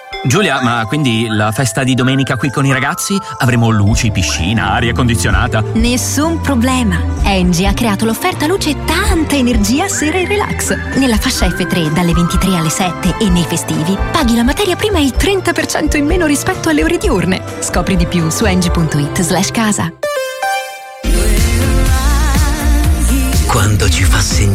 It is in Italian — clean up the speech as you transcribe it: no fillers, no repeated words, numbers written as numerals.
Giulia, ma quindi la festa di domenica qui con i ragazzi? Avremo luci, piscina, aria condizionata? Nessun problema. Engie ha creato l'offerta luce e tanta energia sera e relax. Nella fascia F3 dalle 23 alle 7 e nei festivi paghi la materia prima il 30% in meno rispetto alle ore diurne. Scopri di più su engie.it/casa. Quando ci fa sentire